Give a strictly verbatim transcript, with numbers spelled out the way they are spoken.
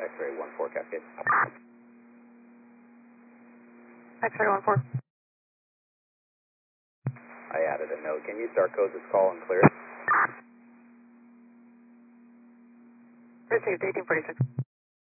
X-ray one four Cascade. X-ray one four. I added a note. Can you start code this call and clear it? Received eighteen forty-six.